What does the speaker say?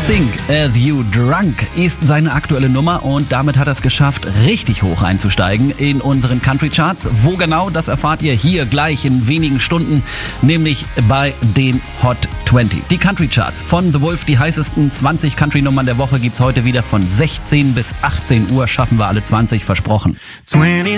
Think As You Drunk ist seine aktuelle Nummer und damit hat er es geschafft, richtig hoch einzusteigen in unseren Country Charts. Wo genau, das erfahrt ihr hier gleich in wenigen Stunden, nämlich bei den Hot 20. Die Country Charts von The Wolf, die heißesten 20 Country-Nummern der Woche gibt's heute wieder von 16 bis 18 Uhr. Schaffen wir alle 20, versprochen.